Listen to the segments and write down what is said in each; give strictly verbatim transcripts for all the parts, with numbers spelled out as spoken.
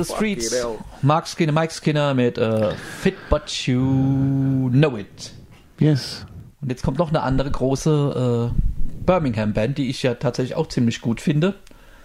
the Streets. Mark Skinner, Mike Skinner mit uh, Fit But You Know It. Yes. Und jetzt kommt noch eine andere große äh, Birmingham-Band, die ich ja tatsächlich auch ziemlich gut finde.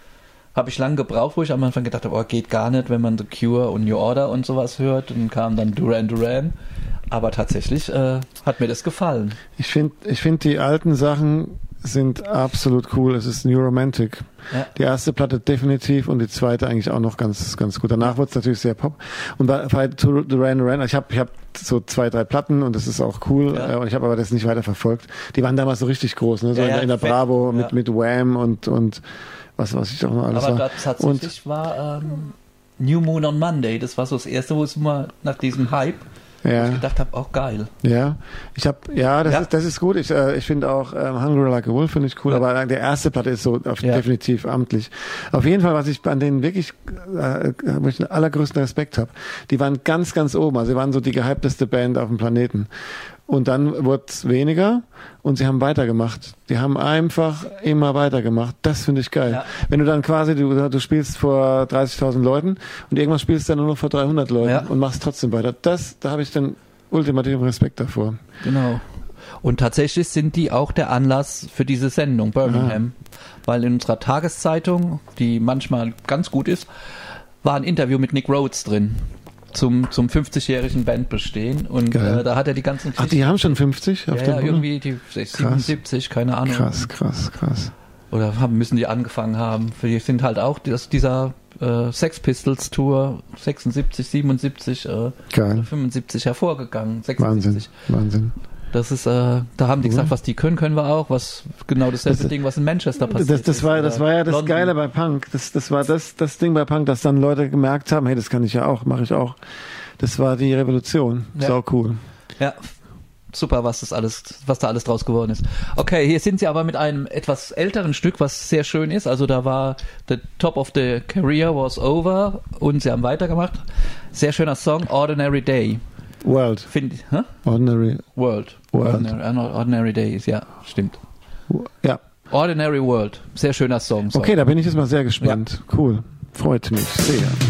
Habe ich lange gebraucht, wo ich am Anfang gedacht habe, oh, geht gar nicht, wenn man The Cure und New Order und sowas hört. Und dann kam dann Duran Duran. Aber tatsächlich äh, hat mir das gefallen. Ich finde, ich find, die alten Sachen sind absolut cool. Es ist New Romantic. Ja. Die erste Platte definitiv und die zweite eigentlich auch noch ganz, ganz gut. Danach wurde es natürlich sehr Pop. Und bei, bei Duran Duran, ich habe ich hab so zwei, drei Platten und das ist auch cool. Ja. Ich habe aber das nicht weiter verfolgt. Die waren damals so richtig groß, ne? So ja, in, ja, in der Bravo ja. mit, mit Wham und, und was weiß ich auch noch alles. Aber war. da tatsächlich und, war ähm, New Moon on Monday. Das war so das erste, wo es mal nach diesem Hype Ja. wo ich gedacht habe, auch geil. Ja, ich habe, ja, das ja. ist, das ist gut. Ich, äh, ich finde auch ähm, Hungry Like a Wolf finde ich cool, ja. aber der erste Platte ist so auf, ja. definitiv amtlich. Auf jeden Fall, was ich an denen wirklich, äh, wo ich den allergrößten Respekt habe, die waren ganz, ganz oben. Also sie waren so die gehypteste Band auf dem Planeten. Und dann wurde es weniger und sie haben weitergemacht. Die haben einfach immer weitergemacht. Das finde ich geil. Ja. Wenn du dann quasi, du, du spielst vor dreißigtausend Leuten und irgendwann spielst du dann nur noch vor dreihundert Leuten ja. und machst trotzdem weiter. Das, da habe ich dann ultimativen Respekt davor. Genau. Und tatsächlich sind die auch der Anlass für diese Sendung, Birmingham. Ah. Weil in unserer Tageszeitung, die manchmal ganz gut ist, war ein Interview mit Nick Rhodes drin. Zum, zum fünfzigjährigen Bandbestehen und äh, da hat er die ganzen Ach, die haben schon fünfzig? Auf ja, dem ja irgendwie die siebenundsiebzig, keine Ahnung. Krass, krass, krass. Oder haben, müssen die angefangen haben. Die sind halt auch aus dieser äh, Sex Pistols Tour sechsundsiebzig, siebenundsiebzig, äh, fünfundsiebzig hervorgegangen. sechsundsiebzig. Wahnsinn, Wahnsinn. Das ist, äh, da haben die gesagt, was die können, können wir auch. Was genau dasselbe das, Ding, was in Manchester passiert das, das ist. War, das war ja das London. Geile bei Punk. Das, das war das, das Ding bei Punk, dass dann Leute gemerkt haben, hey, das kann ich ja auch, mache ich auch. Das war die Revolution. Ja. Sau cool. Ja, super, was das alles, was da alles draus geworden ist. Okay, hier sind sie aber mit einem etwas älteren Stück, was sehr schön ist. Also da war The Top of the Career was over und sie haben weitergemacht. Sehr schöner Song, Ordinary Day. World. Find, hä? Ordinary. World. World. Ordinary, Ordinary Days, ja, stimmt. Ja. Ordinary World. Sehr schöner Song. Okay, da bin ich jetzt mal sehr gespannt. Ja. Cool. Freut mich sehr.